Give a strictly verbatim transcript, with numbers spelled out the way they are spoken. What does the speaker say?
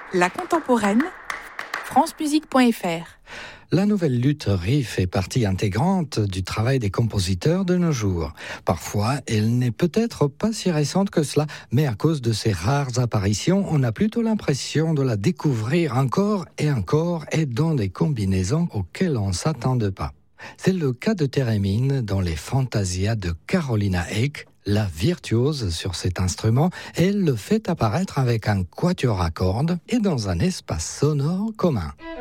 La contemporaine, france musique point f r. La nouvelle lutte riff fait partie intégrante du travail des compositeurs de nos jours. Parfois, elle n'est peut-être pas si récente que cela, mais à cause de ses rares apparitions, on a plutôt l'impression de la découvrir encore et encore et dans des combinaisons auxquelles on ne s'attendait pas. C'est le cas de Thérémine dans les Fantasias de Carolina Eyck, la virtuose sur cet instrument. Elle le fait apparaître avec un quatuor à cordes et dans un espace sonore commun.